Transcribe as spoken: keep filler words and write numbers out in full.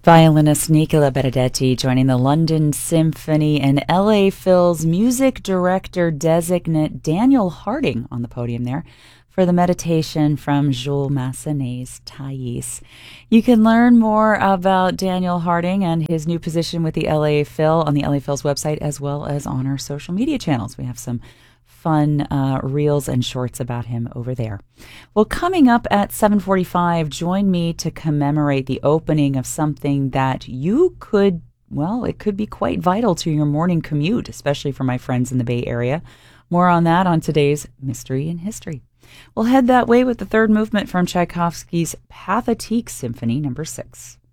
Violinist Nicola Benedetti joining the London Symphony and L A Phil's music director designate Daniel Harding on the podium there for the meditation from Jules Massenet's Thais. You can learn more about Daniel Harding and his new position with the L A Phil on the L A Phil's website as well as on our social media channels. We have some fun uh, reels and shorts about him over there. Well, coming up at seven forty-five, join me to commemorate the opening of something that you could, well, it could be quite vital to your morning commute, especially for my friends in the Bay Area. More on that on today's Mystery in History. We'll head that way with the third movement from Tchaikovsky's Pathetique Symphony number six.